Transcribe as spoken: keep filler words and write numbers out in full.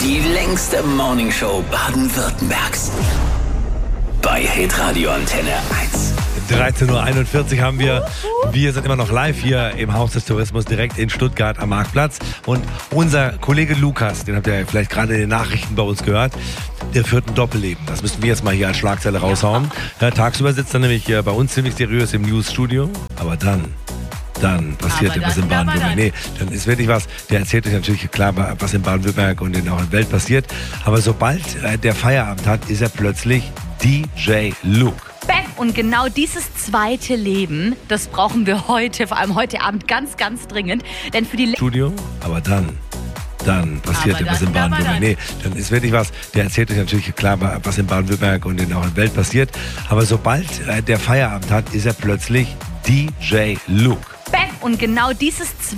Die längste Morningshow Baden-Württembergs. Bei Hitradio Antenne eins. dreizehn Uhr einundvierzig haben wir. Wir sind immer noch live hier im Haus des Tourismus direkt in Stuttgart am Marktplatz. Und unser Kollege Lukas, den habt ihr vielleicht gerade in den Nachrichten bei uns gehört, der führt ein Doppelleben. Das müssen wir jetzt mal hier als Schlagzeile raushauen. Ja, tagsüber sitzt er nämlich hier bei uns ziemlich seriös im Newsstudio. Aber dann... Dann passiert etwas in Baden-Württemberg. Nee, dann ist wirklich was. Der erzählt euch natürlich klar, was in Baden-Württemberg und in der Welt passiert. Aber sobald äh, der Feierabend hat, ist er plötzlich D J Luke. Bam! Und genau dieses zweite Leben, das brauchen wir heute, vor allem heute Abend, ganz, ganz dringend. Denn für die Le- Studio, aber dann... Dann passiert aber etwas dann, in Baden-Württemberg. Nee, dann ist wirklich was. Der erzählt euch natürlich klar, was in Baden-Württemberg und in der Welt passiert. Aber sobald äh, der Feierabend hat, ist er plötzlich D J Luke. Bam! Und genau dieses zweite